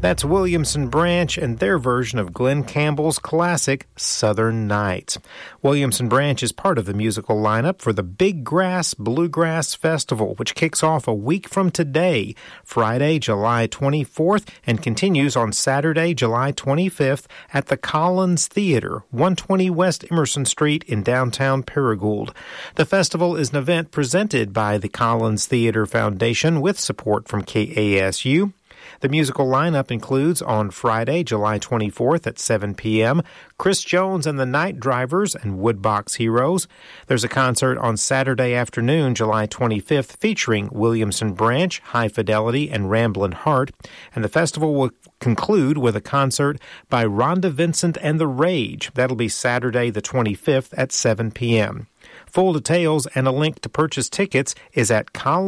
That's Williamson Branch and their version of Glenn Campbell's classic Southern Nights. Williamson Branch is part of the musical lineup for the Big Grass Bluegrass Festival, which kicks off a week from today, Friday, July 24th, and continues on Saturday, July 25th at the Collins Theater, 120 West Emerson Street in downtown Paragould. The festival is an event presented by the Collins Theater Foundation with support from KASU. The musical lineup includes on Friday, July 24th at 7 p.m., Chris Jones and the Night Drivers and Woodbox Heroes. There's a concert on Saturday afternoon, July 25th, featuring Williamson Branch, High Fidelity, and Ramblin' Heart. And the festival will conclude with a concert by Rhonda Vincent and the Rage. That'll be Saturday the 25th at 7 p.m. Full details and a link to purchase tickets is at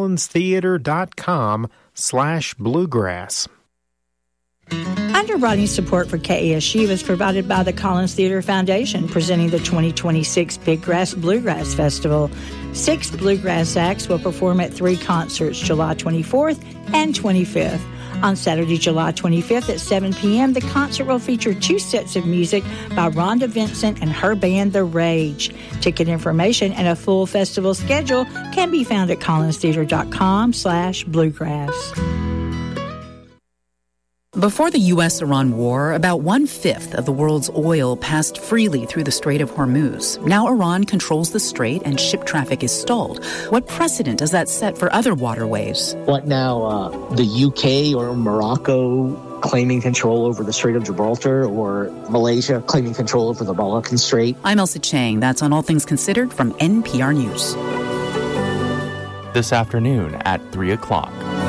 collinstheater.com/bluegrass. Underwriting support for KASU is provided by the Collins Theater Foundation, presenting the 2026 Big Grass Bluegrass Festival. 6 bluegrass acts will perform at 3 concerts, July 24th and 25th. On Saturday, July 25th at 7 p.m., the concert will feature 2 sets of music by Rhonda Vincent and her band, The Rage. Ticket information and a full festival schedule can be found at collinstheater.com/bluegrass. Before the U.S.-Iran war, about 1/5 of the world's oil passed freely through the Strait of Hormuz. Now Iran controls the strait and ship traffic is stalled. What precedent does that set for other waterways? What now, the UK or Morocco claiming control over the Strait of Gibraltar, or Malaysia claiming control over the Malaccan Strait? I'm Elsa Chang. That's on All Things Considered from NPR News. This afternoon at 3 o'clock.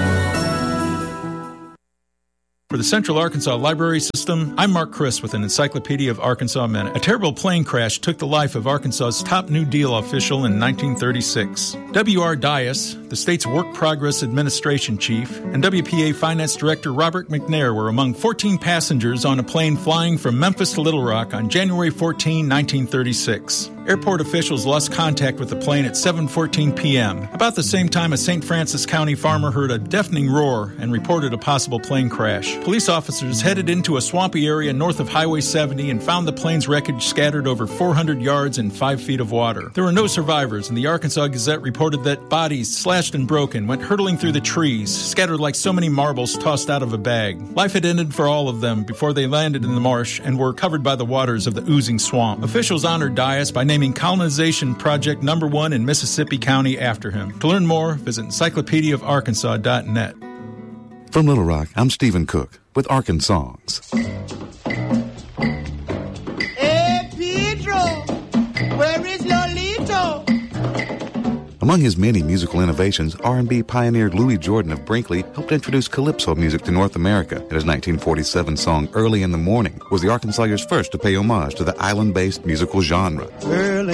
For the Central Arkansas Library System, I'm Mark Chris with an Encyclopedia of Arkansas Minute. A terrible plane crash took the life of Arkansas's top New Deal official in 1936. W.R. Dias, the state's Work Progress Administration Chief, and WPA Finance Director Robert McNair were among 14 passengers on a plane flying from Memphis to Little Rock on January 14, 1936. Airport officials lost contact with the plane at 7:14 p.m., about the same time a St. Francis County farmer heard a deafening roar and reported a possible plane crash. Police officers headed into a swampy area north of Highway 70 and found the plane's wreckage scattered over 400 yards in 5 feet of water. There were no survivors, and the Arkansas Gazette reported that bodies, slashed and broken, went hurtling through the trees, scattered like so many marbles tossed out of a bag. Life had ended for all of them before they landed in the marsh and were covered by the waters of the oozing swamp. Officials honored Dias by naming Colonization Project No. 1 in Mississippi County after him. To learn more, visit encyclopediaofarkansas.net. From Little Rock, I'm Stephen Cook with Arkansongs. Hey, Pedro, where is Lolito? Among his many musical innovations, R&B pioneer Louis Jordan of Brinkley helped introduce calypso music to North America, and his 1947 song Early in the Morning was the Arkansasians' first to pay homage to the island-based musical genre. Early